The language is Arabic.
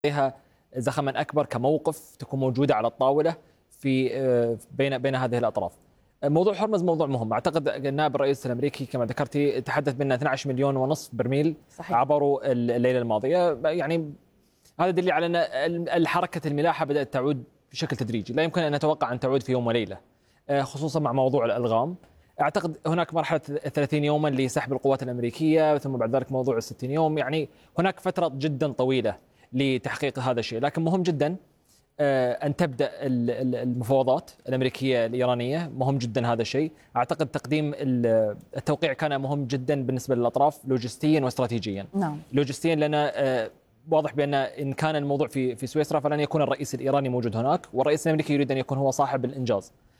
عليها زخما أكبر كموقف تكون موجودة على الطاولة في بين هذه الأطراف. موضوع هرمز موضوع مهم. أعتقد النائب الرئيس الأمريكي كما ذكرتي تحدث بأن 12 مليون ونصف برميل صحيح. عبروا الليلة الماضية. يعني هذا دليل على أن الحركة الملاحة بدأت تعود بشكل تدريجي، لا يمكن أن نتوقع أن تعود في يوم وليلة، خصوصا مع موضوع الألغام. أعتقد هناك مرحلة 30 يوما لسحب القوات الأمريكية، ثم بعد ذلك موضوع 60 يوم. يعني هناك فترة جدا طويلة لتحقيق هذا الشيء، لكن مهم جدا أن تبدأ المفاوضات الأمريكية الإيرانية. مهم جدا هذا الشيء. أعتقد تقديم التوقيع كان مهم جدا بالنسبة للأطراف لوجستيا واستراتيجيا. نعم. لوجستيا لنا واضح بأن إن كان الموضوع في سويسرا فلن يكون الرئيس الإيراني موجود هناك، والرئيس الأمريكي يريد أن يكون هو صاحب الإنجاز.